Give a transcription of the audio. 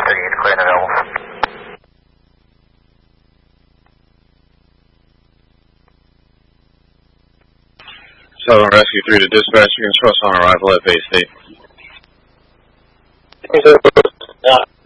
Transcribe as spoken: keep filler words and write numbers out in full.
thirty-eight, clear and available. Southern Rescue three to dispatch, you can trust on arrival at Bay State. Yeah.